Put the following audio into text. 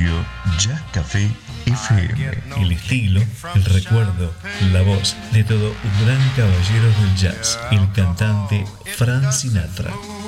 Radio Jazz Café FM. El estilo, el recuerdo, la voz de todo un gran caballero del jazz, el cantante Frank Sinatra.